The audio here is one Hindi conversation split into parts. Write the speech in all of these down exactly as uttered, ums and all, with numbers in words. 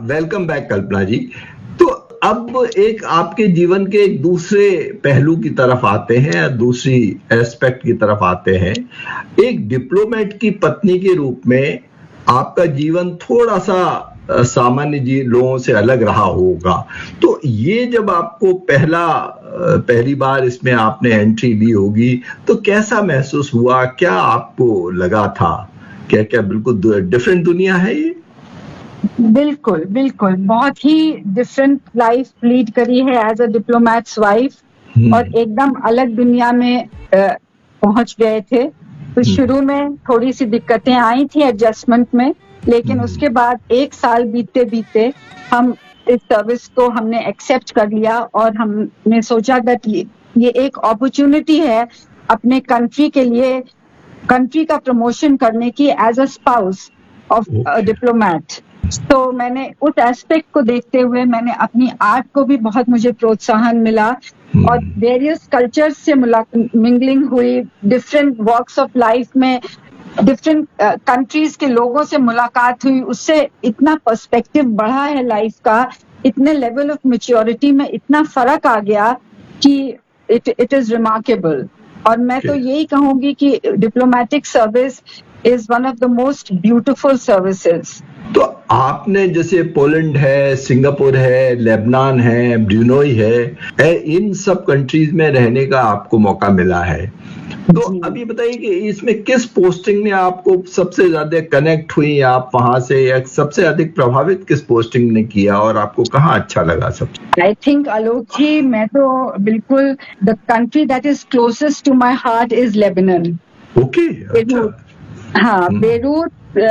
वेलकम बैक कल्पना जी। तो अब एक आपके जीवन के एक दूसरे पहलू की तरफ आते हैं, दूसरी एस्पेक्ट की तरफ आते हैं। एक डिप्लोमेट की पत्नी के रूप में आपका जीवन थोड़ा सा सामान्य जी लोगों से अलग रहा होगा। तो ये जब आपको पहला पहली बार इसमें आपने एंट्री ली होगी तो कैसा महसूस हुआ, क्या आपको लगा था? क्या क्या बिल्कुल डिफरेंट दुनिया है ये? बिल्कुल बिल्कुल बहुत ही डिफरेंट लाइफ लीड करी है एज अ डिप्लोमेट्स वाइफ और एकदम अलग दुनिया में पहुंच गए थे। तो शुरू में थोड़ी सी दिक्कतें आई थी एडजस्टमेंट में, लेकिन उसके बाद एक साल बीतते बीतते हम इस सर्विस को हमने एक्सेप्ट कर लिया और हमने सोचा कि ये एक अपॉर्चुनिटी है अपने कंट्री के लिए, कंट्री का प्रमोशन करने की as a spouse of diplomat. तो मैंने उस एस्पेक्ट को देखते हुए मैंने अपनी आर्ट को भी बहुत मुझे प्रोत्साहन मिला और वेरियस कल्चर्स से मिंगलिंग हुई, डिफरेंट वॉक्स ऑफ लाइफ में डिफरेंट कंट्रीज uh, के लोगों से मुलाकात हुई। उससे इतना पर्सपेक्टिव बढ़ा है लाइफ का, इतने लेवल ऑफ मैच्योरिटी में इतना फर्क आ गया कि इट इट इज रिमार्केबल। और मैं okay. तो यही कहूंगी कि diplomatic service is one of the most beautiful services. तो आपने जैसे पोलैंड है, सिंगापुर है, लेबनान है, ब्रुनई है, इन सब कंट्रीज में रहने का आपको मौका मिला है। तो अब ये बताइए कि इसमें किस पोस्टिंग ने आपको सबसे ज्यादा कनेक्ट हुई आप वहां से, या सबसे अधिक प्रभावित किस पोस्टिंग ने किया और आपको कहाँ अच्छा लगा सबसे? आई थिंक आलोक जी, मैं तो बिल्कुल the country that is closest to my heart is Lebanon. Okay, अच्छा। हाँ, बेरूत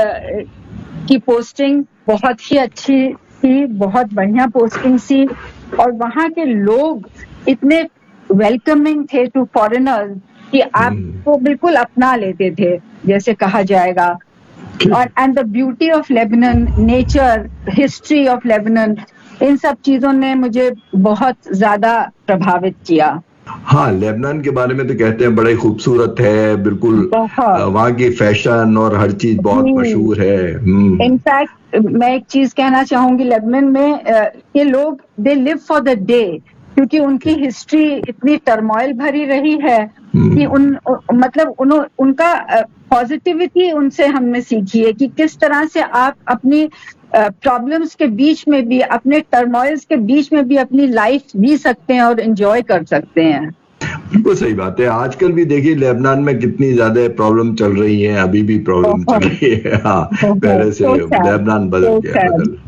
की पोस्टिंग बहुत ही अच्छी थी, बहुत बढ़िया पोस्टिंग थी और वहाँ के लोग इतने वेलकमिंग थे टू फॉरेनर्स कि आपको बिल्कुल अपना लेते थे जैसे कहा जाएगा। और and the beauty of Lebanon, nature, history of Lebanon, इन सब चीजों ने मुझे बहुत ज्यादा प्रभावित किया। हाँ, लेबनान के बारे में तो कहते हैं बड़ा ही खूबसूरत है, बिल्कुल वहाँ की फैशन और हर चीज बहुत मशहूर है। इनफैक्ट मैं एक चीज कहना चाहूंगी, लेबनान में ये लोग they live for the day, क्योंकि उनकी हिस्ट्री इतनी टर्मोइल भरी रही है कि उन मतलब उन, उनका पॉजिटिविटी उनसे हमने सीखी है कि किस तरह से आप अपनी प्रॉब्लम्स uh, के बीच में भी, अपने टर्मोइल्स के बीच में भी अपनी लाइफ जी सकते हैं और एंजॉय कर सकते हैं। बिल्कुल सही बात है। आजकल भी देखिए लेबनान में कितनी ज्यादा प्रॉब्लम चल रही है, अभी भी प्रॉब्लम चल रही है। हाँ, पहले से लेबनान बदल गया बदल